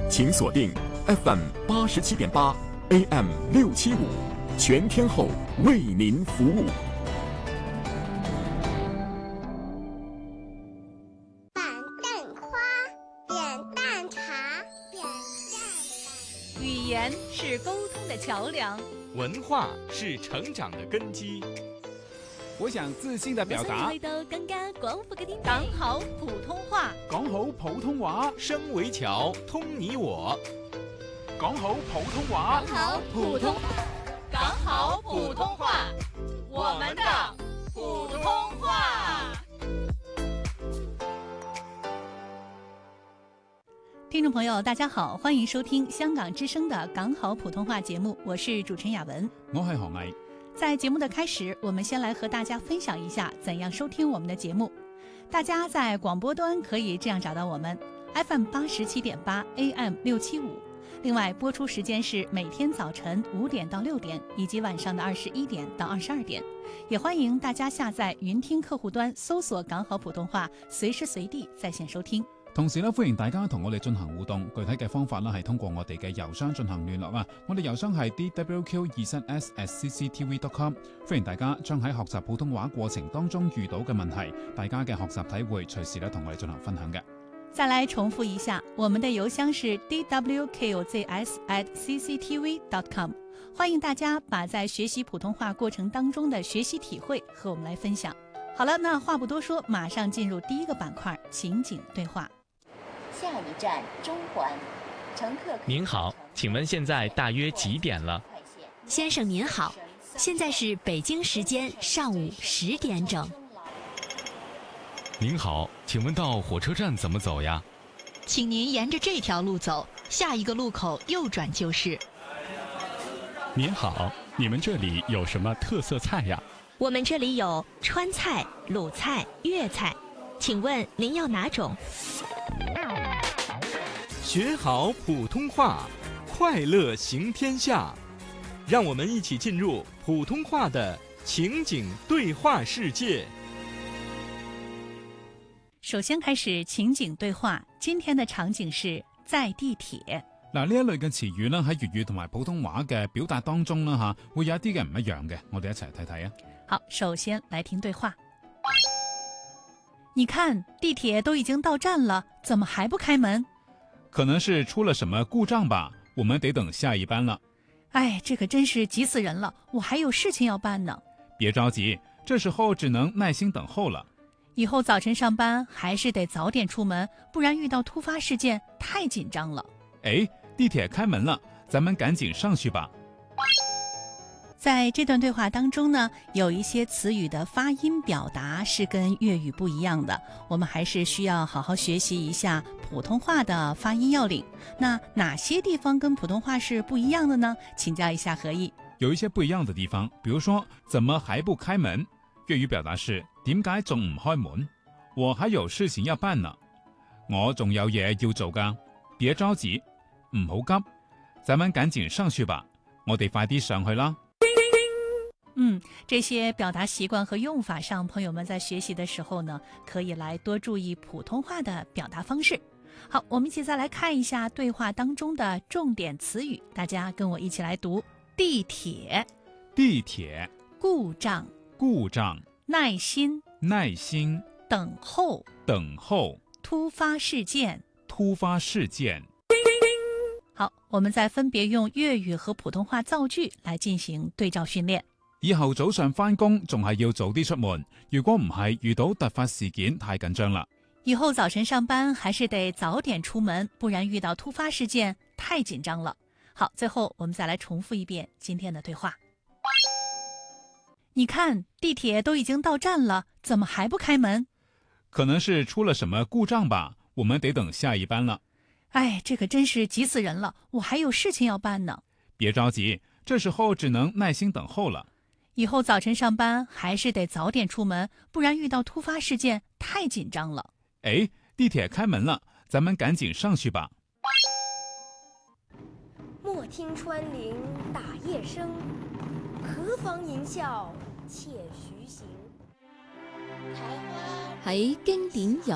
请锁定 FM 87.8 AM 675，全天候为您服务。 板凳花，扁担茶，扁担。 语言是沟通的桥梁， 文化是成长的根基。 我想自信地表達， 講好普通話， 講好普通話， 聲為橋，通你我。 講好普通話， 講好普通話，我們的普通話。聽眾朋友，大家好，歡迎收聽香港之聲的港好普通話節目，我是主持人雅文， 我係何毅。 在節目的開始，我們先來和大家分享一下怎樣收聽我們的節目。大家在廣播端可以這樣找到我們 FM 87.8 AM 675，另外播出時間是每天早晨5點到6點，以及晚上的21點到22點。也歡迎大家下載雲聽客戶端，搜索港好普通話，隨時隨地在線收聽。 同時咧，歡迎大家同我哋進行互動，具體嘅方法咧係通過我哋嘅郵箱進行聯絡啊！我哋郵箱係 dwq23s@cctv.com， 歡迎大家將喺學習普通話過程當中遇到嘅問題，大家嘅學習體會，隨時咧同我哋進行分享嘅。 再來重複一下，我們的郵箱是 dwqzs@cctv.com， 歡迎大家把在學習普通話過程當中的學習體會和我們來分享。好了，那話不多說，馬上進入第一個板塊，情景對話。 下一站中環，乘客。 您好，請問現在大約幾點了？ 先生您好，現在是北京時間上午10點整。 您好，請問到火車站怎麼走呀？ 請您沿着這條路走，下一個路口右轉就是。 您好，你們這裡有什麼特色菜呀？ 我們這裡有川菜、魯菜、粵菜，請問您要哪種？ 學好普通話，快樂行天下。讓我們一起進入普通話的情景對話世界。 首先開始情景對話，今天的場景是在地鐵。 嗱，呢一類嘅詞語咧喺粵語同埋普通話嘅表達當中啦會有一啲嘅唔一樣嘅，我哋一齊睇睇啊。 好，首先來聽對話。你看，地鐵都已經到站了，怎麼還不開門？ 可能是出了什麼故障吧，我們得等下一班了。 哎，這可真是急死人了，我還有事情要辦呢。 別着急，這時候只能耐心等候了。 以後早晨上班還是得早點出門，不然遇到突發事件太緊張了。 哎，地鐵開門了，咱們趕緊上去吧。 在這段對話當中呢，有一些詞語的發音表達是跟粵語不一樣的，我們還是需要好好學習一下普通話的發音要領。那哪些地方跟普通話是不一樣的呢？請教一下何毅。 有一些不一樣的地方，比如說怎麼還不開門，粵語表達是點解仲唔開門？我還有事情要辦呢，我仲有嘢要做㗎，別着急，唔好急，咱們趕緊上去吧，我哋快啲上去啦。 這些表達習慣和用法上，朋友們在學習的時候呢，可以來多注意普通話的表達方式。好，我們一起再來看一下對話當中的重點詞語，大家跟我一起來讀：地鐵、 地鐵、 故障、 故障、 耐心、 耐心、 等候、 等候、 突發事件、 突發事件。 好，我們再分別用粵語和普通話造句來進行對照訓練。 以後早上返工仲係要早啲出門，如果唔係遇到突發事件太緊張啦。 以後早晨上班還是得早點出門，不然遇到突發事件太緊張了。好，最後我們再來重複一遍今天的對話。你看，地鐵都已經到站了，怎麼還不開門？ 可能是出了什麼故障吧，我們得等下一班了。 哎，這可真是急死人了，我還有事情要辦呢。 別着急，這時候只能耐心等候了。 以後早晨上班還是得早點出門，不然遇到突發事件太緊張了。 哎，地鐵開門了，咱們趕緊上去吧。 莫聽穿林打葉聲，何妨吟嘯且徐行。 喺經典遊